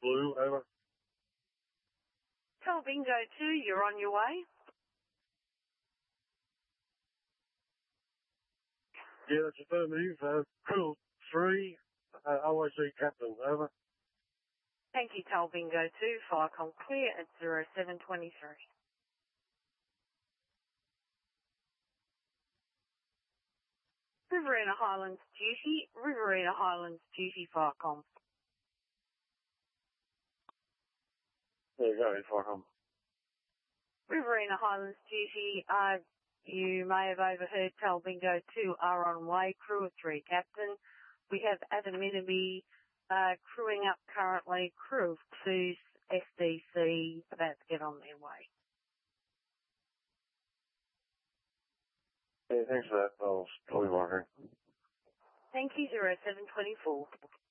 Blue, over. Tell Bingo 2, you're on your way. Yeah, that's affirmative. Crew 3, OIC Captain, over. Thank you, Tell Bingo 2. Firecom clear at 0723. Riverina Highlands duty, Riverina Highlands duty, Firecom. There you go, Firecom. Riverina Highlands duty, you may have overheard Tell Bingo 2 are on way, crew of 3 captain. We have Adam Minaby crewing up currently, crew of 2 SDC about to get on their way. Yeah, thanks for that. I'll probably wondering. Thank you, 0724.